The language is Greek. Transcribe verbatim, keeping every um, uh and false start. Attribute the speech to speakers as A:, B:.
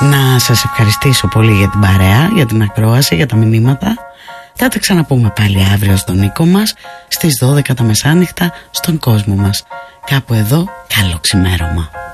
A: Να σας ευχαριστήσω πολύ για την παρέα, για την ακρόαση, για τα μηνύματα. Θα τα ξαναπούμε πάλι αύριο στον Νίκο μας στις δώδεκα τα μεσάνυχτα στον κόσμο μας. Κάπου εδώ, καλό ξημέρωμα.